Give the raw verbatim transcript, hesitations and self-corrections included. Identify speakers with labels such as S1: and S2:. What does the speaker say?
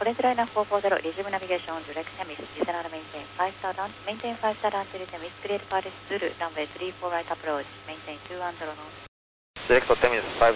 S1: Orange Line four four zero, resume navigation, direct Temis, descend and maintain five star down, maintain five star down to Temis, clear Paris Zulu, runway three four right approach, maintain two one zero knots.
S2: Direct Temis five